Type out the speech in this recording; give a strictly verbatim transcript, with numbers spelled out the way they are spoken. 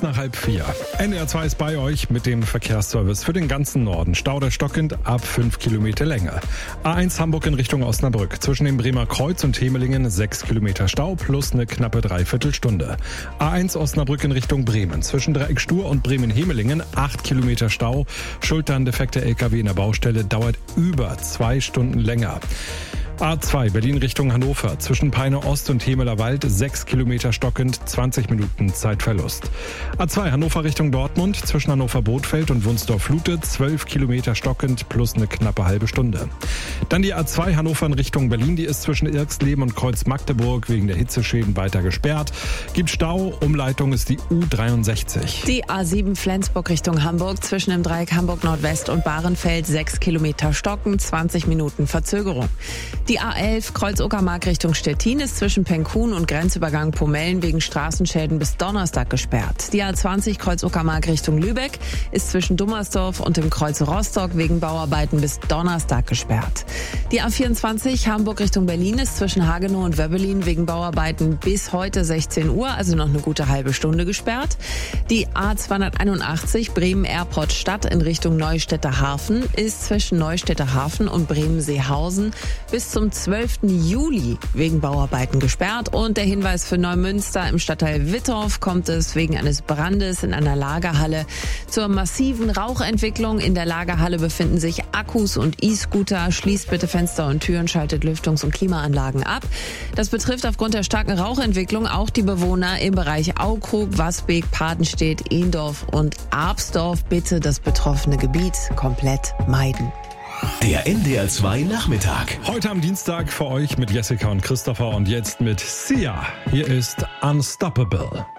nach halb vier. N D R zwei ist bei euch mit dem Verkehrsservice für den ganzen Norden. Stau der stockend ab fünf Kilometer Länge. A eins Hamburg in Richtung Osnabrück. Zwischen dem Bremer Kreuz und Hemelingen sechs Kilometer Stau plus eine knappe Dreiviertelstunde. A eins Osnabrück in Richtung Bremen. Zwischen Dreieck Stur und Bremen-Hemelingen acht Kilometer Stau. Schuld an defekter L K W in der Baustelle, dauert über zwei Stunden länger. A zwei Berlin Richtung Hannover. Zwischen Peine Ost und Hemeler Wald sechs Kilometer stockend, zwanzig Minuten Zeitverlust. A zwei Hannover Richtung Dortmund. Zwischen Hannover-Bothfeld und Wunsdorf-Lute zwölf Kilometer stockend plus eine knappe halbe Stunde. Dann die A zwei Hannover in Richtung Berlin. Die ist zwischen Irksleben und Kreuz Magdeburg wegen der Hitzeschäden weiter gesperrt. Gibt Stau. Umleitung ist die U dreiundsechzig. Die A sieben Flensburg Richtung Hamburg. Zwischen dem Dreieck Hamburg Nordwest und Bahrenfeld sechs Kilometer stocken, zwanzig Minuten Verzögerung. Die A elf Kreuz-Uckermark Richtung Stettin ist zwischen Penkhuhn und Grenzübergang Pomellen wegen Straßenschäden bis Donnerstag gesperrt. Die A zwanzig Kreuz-Uckermark Richtung Lübeck ist zwischen Dummersdorf und dem Kreuz Rostock wegen Bauarbeiten bis Donnerstag gesperrt. Die A vierundzwanzig Hamburg Richtung Berlin ist zwischen Hagenow und Wöbbelin wegen Bauarbeiten bis heute sechzehn Uhr, also noch eine gute halbe Stunde gesperrt. Die A zweihunderteinundachtzig Bremen Airport Stadt in Richtung Neustädter Hafen ist zwischen Neustädter Hafen und Bremen-Seehausen bis zum zwölften Juli wegen Bauarbeiten gesperrt. Und der Hinweis für Neumünster: im Stadtteil Wittorf kommt es wegen eines Brandes in einer Lagerhalle zur massiven Rauchentwicklung. In der Lagerhalle befinden sich Akkus und E-Scooter. Schließt bitte Fenster und Türen, schaltet Lüftungs- und Klimaanlagen ab. Das betrifft aufgrund der starken Rauchentwicklung auch die Bewohner im Bereich Aukrug, Wasbeek, Padenstedt, Ehndorf und Arbsdorf. Bitte das betroffene Gebiet komplett meiden. Der N D R zwei Nachmittag. Heute am Dienstag für euch mit Jessica und Christopher und jetzt mit Sia. Hier ist Unstoppable.